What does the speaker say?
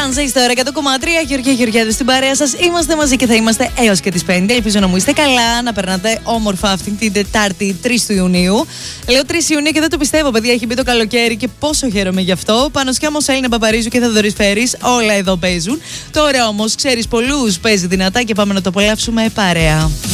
Τρανζίστορ 100,3. Γεωργία Γεωργιάδη στην παρέα σας. Είμαστε μαζί και θα είμαστε έως και τις 5. Ελπίζω να μου είστε καλά, να περνάτε όμορφα αυτήν την Τετάρτη 3 του Ιουνίου. Λέω 3 Ιουνίου και δεν το πιστεύω, παιδιά. Έχει μπει το καλοκαίρι και πόσο χαίρομαι γι' αυτό. Πανωσιάμος, Έλληνα Παπαρίζου και Θοδωρής Φέρης. Όλα εδώ παίζουν. Τώρα όμως, ξέρεις, πολλούς παίζει δυνατά και πάμε να το απολαύσουμε παρέα.